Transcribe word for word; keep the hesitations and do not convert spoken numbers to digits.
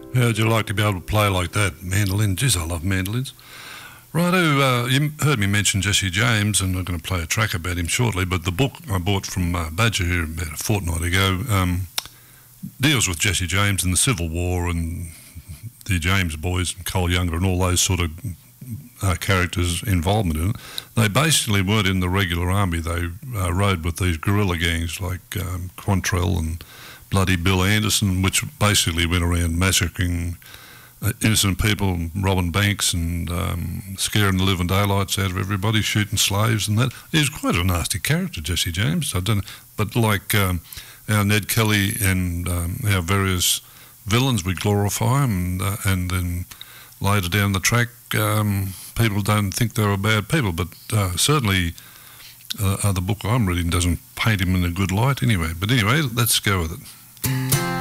How'd you like to be able to play like that? Mandolin? Jeez, I love mandolins. Righto, uh, you heard me mention Jesse James, and I'm going to play a track about him shortly, but the book I bought from uh, Badger here about a fortnight ago um, deals with Jesse James and the Civil War and the James boys and Cole Younger and all those sort of uh, characters' involvement in it. They basically weren't in the regular army. They uh, rode with these guerrilla gangs like um, Quantrill and Bloody Bill Anderson, which basically went around massacring uh, innocent people, robbing banks and um, scaring the living daylights out of everybody, shooting slaves and that. He's quite a nasty character, Jesse James. I don't know, but like um, our Ned Kelly and um, our various villains, we glorify them, and, uh, and then later down the track, um, people don't think they were bad people, but uh, certainly uh, uh, the book I'm reading doesn't paint him in a good light anyway. But anyway, let's go with it.